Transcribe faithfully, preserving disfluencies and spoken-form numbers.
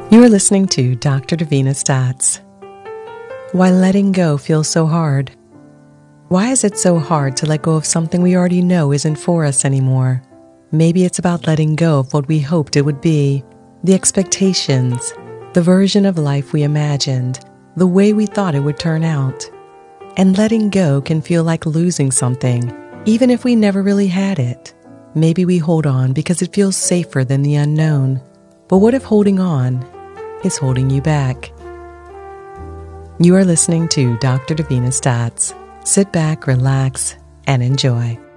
You are listening to Doctor Davina Stats. Why letting go feels so hard. Why is it so hard to let go of something we already know isn't for us anymore? Maybe it's about letting go of what we hoped it would be, the expectations, the version of life we imagined, the way we thought it would turn out. And letting go can feel like losing something, even if we never really had it. Maybe we hold on because it feels safer than the unknown. But what if holding on is holding you back? You are listening to Doctor Davina Stats. Sit back, relax, and enjoy.